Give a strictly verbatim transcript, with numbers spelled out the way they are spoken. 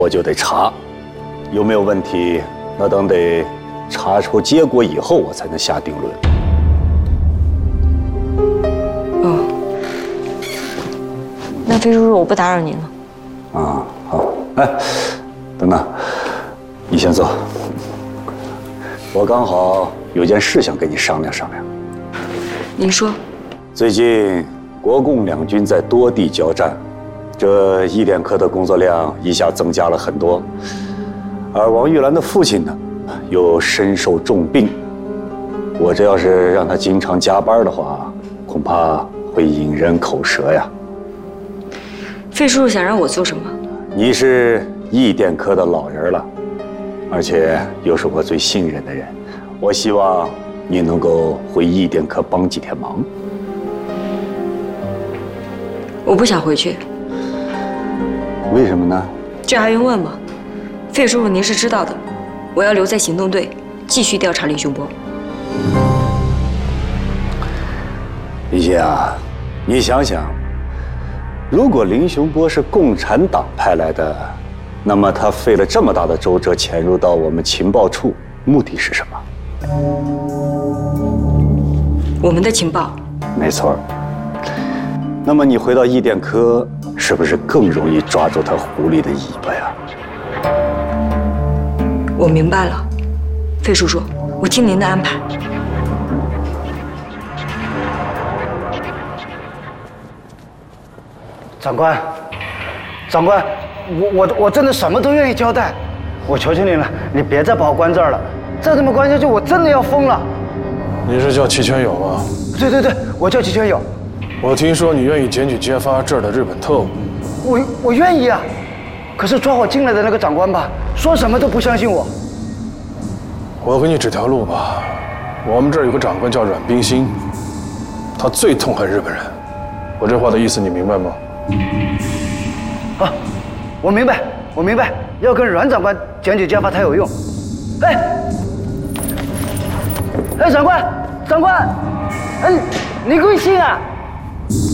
我就得查，有没有问题，那等得查出结果以后，我才能下定论。 哦，那费叔叔，我不打扰您了。 啊，好，哎，等等，你先坐。我刚好有件事想跟你商量商量。 您说。 最近国共两军在多地交战，这医电科的工作量一下增加了很多，而王玉兰的父亲呢，又身受重病。我这要是让他经常加班的话，恐怕会引人口舌呀。 费叔叔想让我做什么？ 你是医电科的老人了，而且又是我最信任的人，我希望你能够回医电科帮几天忙。 我不想回去。 为什么呢？ 这还用问吗？费叔叔，您是知道的，我要留在行动队，继续调查林雄波。 李欣啊，你想想，如果林雄波是共产党派来的，那么他费了这么大的周折潜入到我们情报处，目的是什么？ 我们的情报。 没错。那么你回到医电科，是不是更容易抓住他狐狸的尾巴呀？ 我明白了，费叔叔，我听您的安排。 长官，长官，我我我真的什么都愿意交代，我求求您了，你别再把我关这儿了，再这么关下去，我真的要疯了。 你是叫齐全友吗？ 对对对，我叫齐全友。 我听说你愿意检举揭发这儿的日本特务。 我我愿意啊，可是抓我进来的那个长官吧，说什么都不相信我。 我给你指条路吧，我们这儿有个长官叫阮冰心，他最痛恨日本人。我这话的意思你明白吗？ 啊，我明白，我明白，要跟阮长官检举揭发才有用。哎，哎，长官，长官，哎，你贵姓啊？